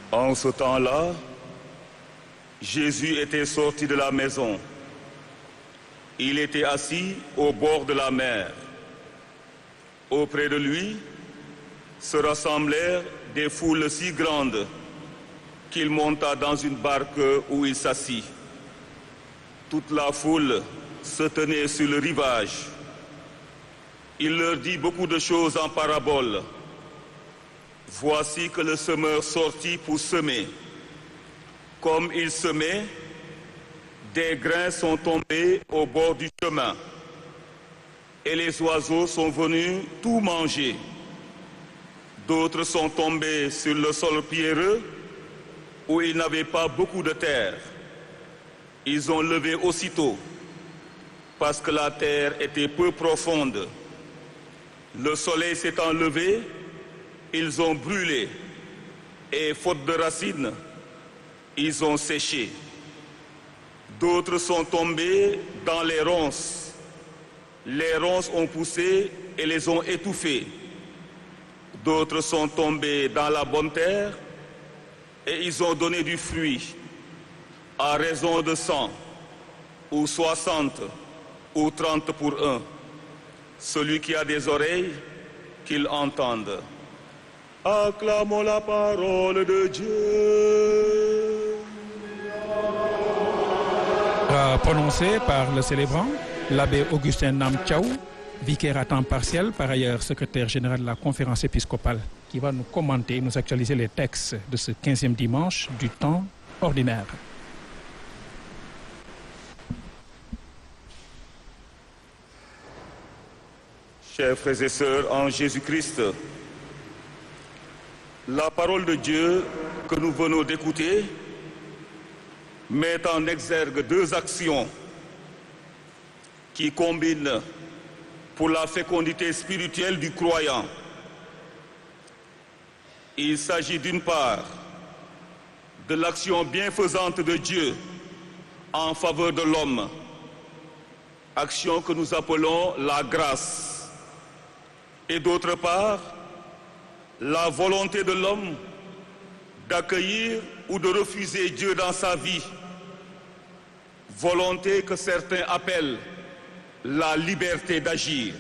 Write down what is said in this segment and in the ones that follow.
En ce temps-là, Jésus était sorti de la maison. Il était assis au bord de la mer. Auprès de lui se rassemblèrent des foules si grandes qu'il monta dans une barque où il s'assit. Toute la foule se tenait sur le rivage. Il leur dit beaucoup de choses en paraboles. Voici que le semeur sortit pour semer. Comme il semait, des grains sont tombés au bord du chemin et les oiseaux sont venus tout manger. D'autres sont tombés sur le sol pierreux où il n'avait pas beaucoup de terre. Ils ont levé aussitôt parce que la terre était peu profonde. Le soleil s'étant levé, ils ont brûlé et faute de racines, ils ont séché. D'autres sont tombés dans les ronces. Les ronces ont poussé et les ont étouffés. D'autres sont tombés dans la bonne terre et ils ont donné du fruit à raison de 100 ou 60 ou 30 pour un. Celui qui a des oreilles, qu'il entende. Acclamons la parole de Dieu. Prononcé par le célébrant, l'abbé Augustin Nam Thiaw, vicaire à temps partiel, par ailleurs secrétaire général de la conférence épiscopale, qui va nous commenter, nous actualiser les textes de ce 15e dimanche du temps ordinaire. Chers frères et sœurs en Jésus-Christ, la parole de Dieu que nous venons d'écouter met en exergue deux actions qui combinent pour la fécondité spirituelle du croyant. Il s'agit d'une part de l'action bienfaisante de Dieu en faveur de l'homme, action que nous appelons la grâce, et d'autre part, la volonté de l'homme d'accueillir ou de refuser Dieu dans sa vie, volonté que certains appellent la liberté d'agir.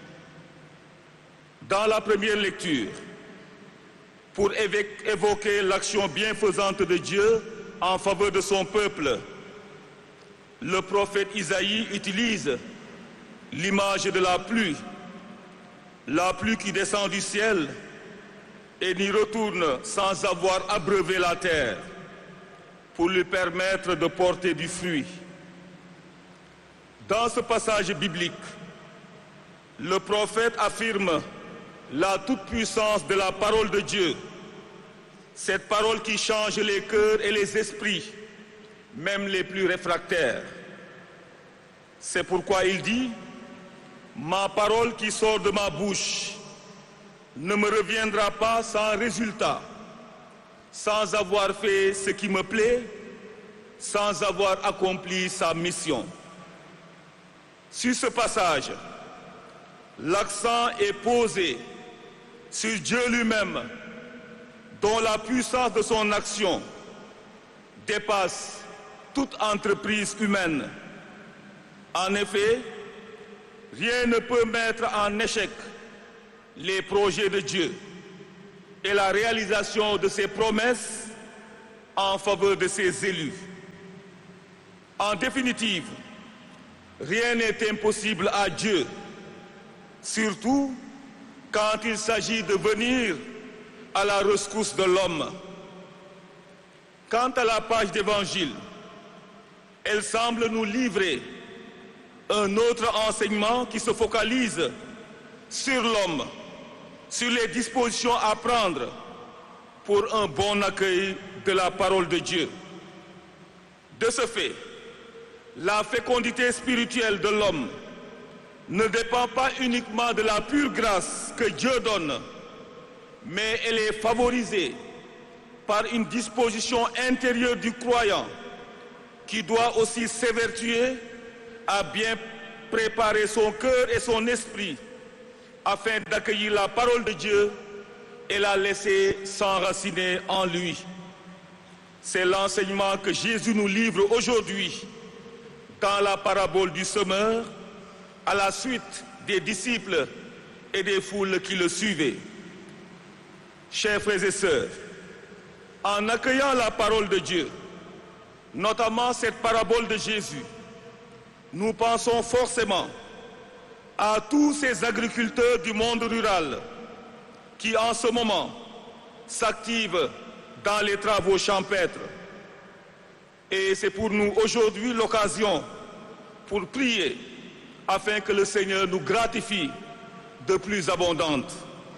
Dans la première lecture, pour évoquer l'action bienfaisante de Dieu en faveur de son peuple, le prophète Isaïe utilise l'image de la pluie qui descend du ciel et n'y retourne sans avoir abreuvé la terre pour lui permettre de porter du fruit. Dans ce passage biblique, le prophète affirme la toute-puissance de la parole de Dieu, cette parole qui change les cœurs et les esprits, même les plus réfractaires. C'est pourquoi il dit: ma parole qui sort de ma bouche ne me reviendra pas sans résultat, sans avoir fait ce qui me plaît, sans avoir accompli sa mission. Sur ce passage, l'accent est posé sur Dieu lui-même, dont la puissance de son action dépasse toute entreprise humaine. En effet, rien ne peut mettre en échec les projets de Dieu et la réalisation de ses promesses en faveur de ses élus. En définitive, rien n'est impossible à Dieu, surtout quand il s'agit de venir à la rescousse de l'homme. Quant à la page d'évangile, elle semble nous livrer un autre enseignement qui se focalise sur l'homme, sur les dispositions à prendre pour un bon accueil de la parole de Dieu. De ce fait, la fécondité spirituelle de l'homme ne dépend pas uniquement de la pure grâce que Dieu donne, mais elle est favorisée par une disposition intérieure du croyant qui doit aussi s'évertuer à bien préparer son cœur et son esprit afin d'accueillir la parole de Dieu et la laisser s'enraciner en lui. C'est l'enseignement que Jésus nous livre aujourd'hui dans la parabole du semeur, à la suite des disciples et des foules qui le suivaient. Chers frères et sœurs, en accueillant la parole de Dieu, notamment cette parabole de Jésus, nous pensons forcément à tous ces agriculteurs du monde rural qui en ce moment s'activent dans les travaux champêtres. Et c'est pour nous aujourd'hui l'occasion pour prier afin que le Seigneur nous gratifie de plus abondante.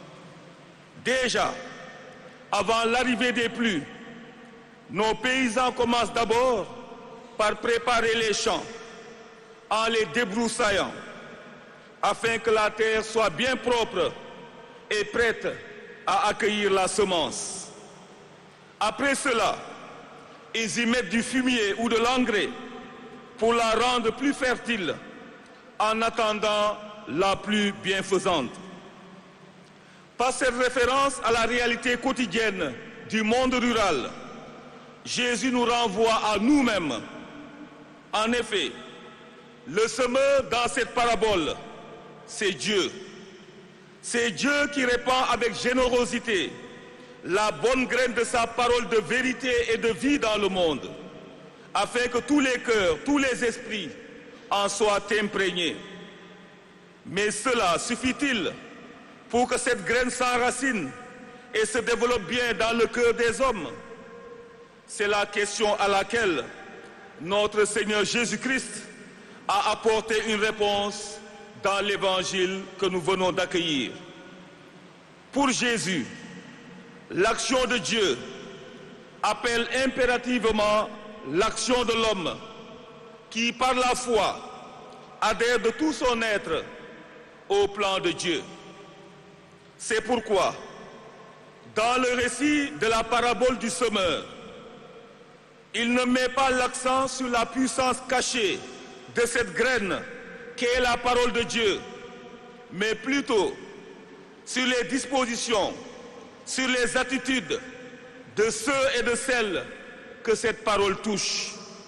Déjà, avant l'arrivée des pluies, nos paysans commencent d'abord par préparer les champs en les débroussaillant afin que la terre soit bien propre et prête à accueillir la semence. Après cela, ils y mettent du fumier ou de l'engrais pour la rendre plus fertile en attendant la pluie bienfaisante. Par cette référence à la réalité quotidienne du monde rural, Jésus nous renvoie à nous-mêmes. En effet, le semeur dans cette parabole, c'est Dieu. C'est Dieu qui répand avec générosité la bonne graine de sa parole de vérité et de vie dans le monde, afin que tous les cœurs, tous les esprits en soient imprégnés. Mais cela suffit-il pour que cette graine s'enracine et se développe bien dans le cœur des hommes? C'est la question à laquelle notre Seigneur Jésus-Christ a apporté une réponse dans l'évangile que nous venons d'accueillir. Pour Jésus, l'action de Dieu appelle impérativement l'action de l'homme qui, par la foi, adhère de tout son être au plan de Dieu. C'est pourquoi, dans le récit de la parabole du semeur, il ne met pas l'accent sur la puissance cachée de cette graine qu'est la parole de Dieu, mais plutôt sur les dispositions, sur les attitudes de ceux et de celles que cette parole touche.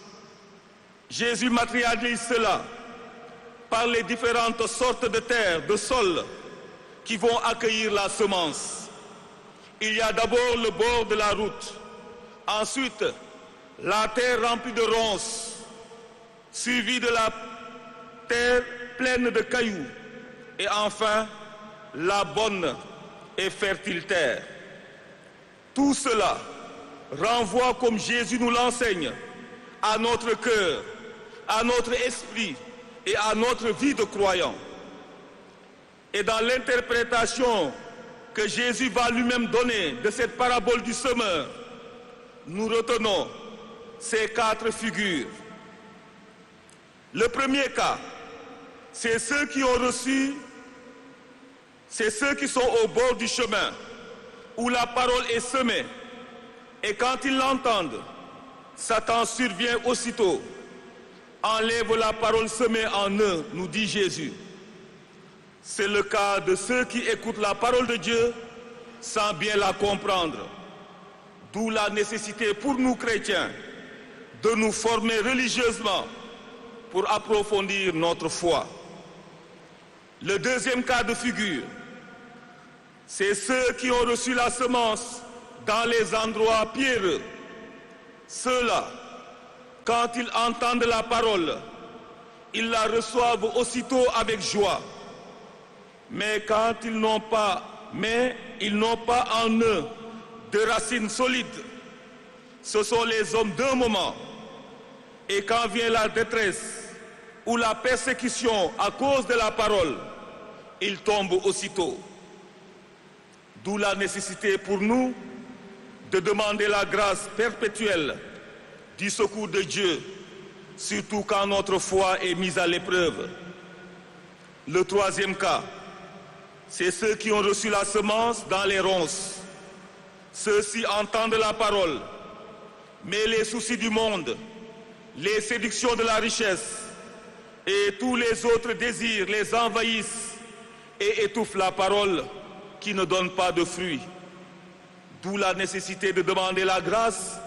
Jésus matérialise cela par les différentes sortes de terre, de sol, qui vont accueillir la semence. Il y a d'abord le bord de la route, ensuite la terre remplie de ronces, suivie de la terre pleine de cailloux, et enfin la bonne et fertile terre. Tout cela renvoie, comme Jésus nous l'enseigne, à notre cœur, à notre esprit et à notre vie de croyant. Et dans l'interprétation que Jésus va lui-même donner de cette parabole du semeur, nous retenons ces 4 figures. Le premier cas, c'est ceux qui ont reçu, c'est ceux qui sont au bord du chemin, où la parole est semée, et quand ils l'entendent, Satan survient aussitôt, enlève la parole semée en eux, nous dit Jésus. C'est le cas de ceux qui écoutent la parole de Dieu sans bien la comprendre, d'où la nécessité pour nous chrétiens de nous former religieusement pour approfondir notre foi. Le deuxième cas de figure, c'est ceux qui ont reçu la semence dans les endroits pierreux. Ceux-là, quand ils entendent la parole, ils la reçoivent aussitôt avec joie. Mais ils n'ont pas en eux de racines solides. Ce sont les hommes d'un moment. Et quand vient la détresse ou la persécution à cause de la parole, ils tombent aussitôt. D'où la nécessité pour nous de demander la grâce perpétuelle du secours de Dieu, surtout quand notre foi est mise à l'épreuve. Le troisième cas, c'est ceux qui ont reçu la semence dans les ronces. Ceux-ci entendent la parole, mais les soucis du monde, les séductions de la richesse et tous les autres désirs les envahissent et étouffent la parole qui ne donne pas de fruits. D'où la nécessité de demander la grâce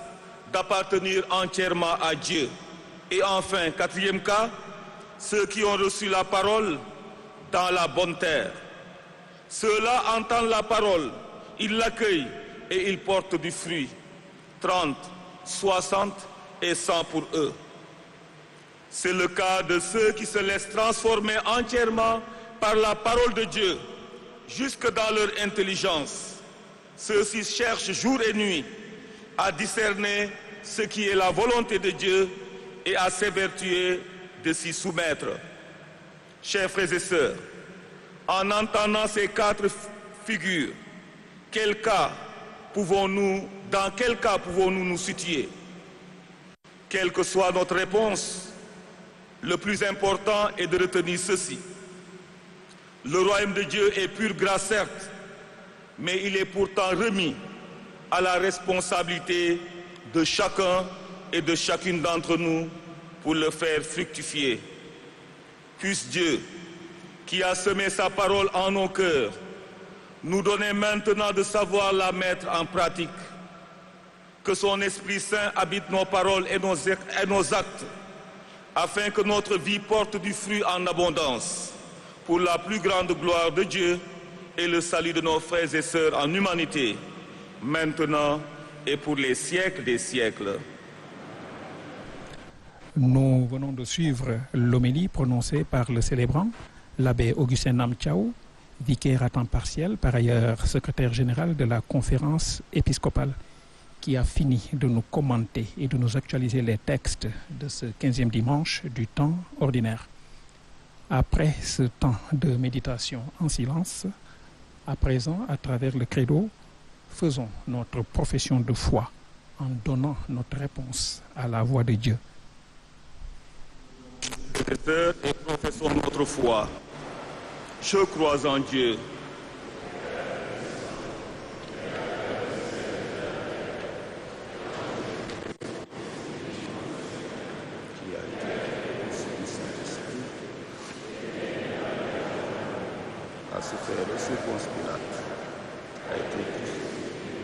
d'appartenir entièrement à Dieu. Et enfin, quatrième cas, ceux qui ont reçu la parole dans la bonne terre. Ceux-là entendent la parole, ils l'accueillent et ils portent du fruit. 30, 60 et 100 pour eux. C'est le cas de ceux qui se laissent transformer entièrement par la parole de Dieu, jusque dans leur intelligence. Ceux-ci cherchent jour et nuit à discerner ce qui est la volonté de Dieu et à s'évertuer de s'y soumettre. Chers frères et sœurs, en entendant ces quatre figures, dans quel cas pouvons-nous nous situer? Quelle que soit notre réponse, le plus important est de retenir ceci. Le royaume de Dieu est pure grâce, certes, mais il est pourtant remis à la responsabilité de chacun et de chacune d'entre nous pour le faire fructifier. Puisse Dieu, qui a semé sa parole en nos cœurs, nous donner maintenant de savoir la mettre en pratique. Que son Esprit Saint habite nos paroles et nos actes, afin que notre vie porte du fruit en abondance, pour la plus grande gloire de Dieu et le salut de nos frères et sœurs en humanité, maintenant et pour les siècles des siècles. Nous venons de suivre l'homélie prononcée par le célébrant, l'abbé Augustin Nam Thiaw, vicaire à temps partiel, par ailleurs secrétaire général de la conférence épiscopale, qui a fini de nous commenter et de nous actualiser les textes de ce 15e dimanche du temps ordinaire. Après ce temps de méditation en silence, à présent, à travers le credo, faisons notre profession de foi en donnant notre réponse à la voix de Dieu. Et professons notre foi. Je crois en Dieu. À se faire sous Ponce Pilate, a été crucifié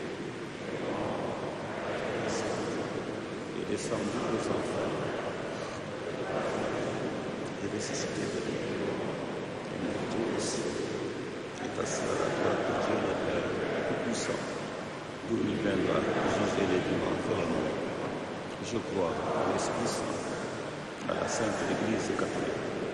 et descendu aux enfers et ressuscité de lui. Et monté au ciel, est assis à la droite de Dieu le Père Tout-Puissant, d'où il viendra juger les vivants et les morts. Je crois à l'Esprit Saint, à la Sainte Église catholique,